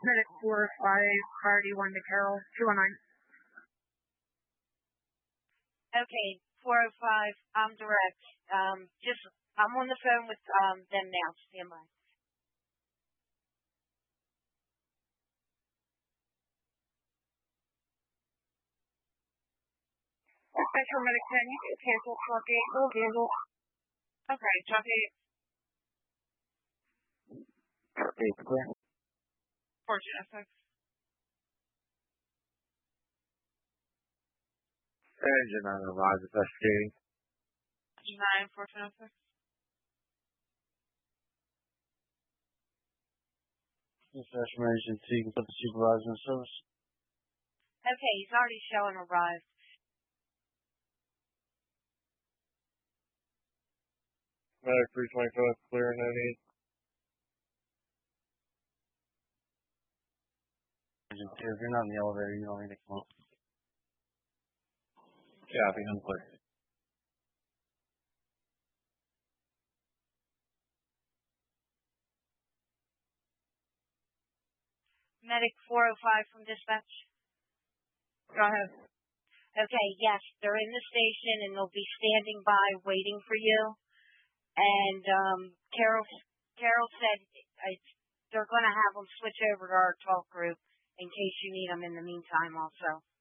Medic 405, priority 1 to Carol, 219. Okay, 405, I'm direct. I'm on the phone with them now. Stand by. Special Medic 10, you can cancel truck 8, we'll cancel. Okay, truck 8. Truck 8, clear. Fortune FX. Engine 9 arrives investigating. Engine 9, Fortune FX. Dispatch Engine 2, you can put the supervisor in service. Okay, he's already showing arrived. Medic 325, clear, no need. Engine 2, if you're not in the elevator, you don't need to come up. Copy, I'm clear. Medic 405 from dispatch. Go ahead. Okay, yes, they're in the station and they'll be standing by waiting for you. And Carol said they're going to have them switch over to our 12th group in case you need them in the meantime also.